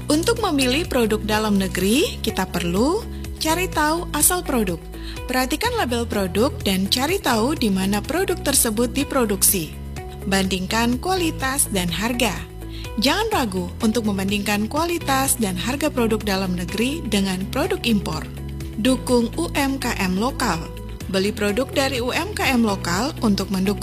Untuk memilih produk dalam negeri, kita perlu cari tahu asal produk. Perhatikan label produk dan cari tahu di mana produk tersebut diproduksi. Bandingkan kualitas dan harga. Jangan ragu untuk membandingkan kualitas dan harga produk dalam negeri dengan produk impor. Dukung UMKM lokal. Beli produk dari UMKM lokal untuk mendukung